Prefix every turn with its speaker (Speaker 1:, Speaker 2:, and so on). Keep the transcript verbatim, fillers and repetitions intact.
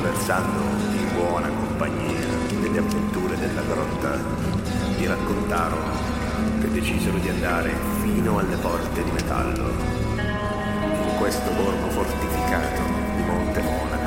Speaker 1: conversando in buona compagnia delle avventure della grotta, gli raccontarono che decisero di andare fino alle porte di metallo. In questo borgo fortificato di Monte Mona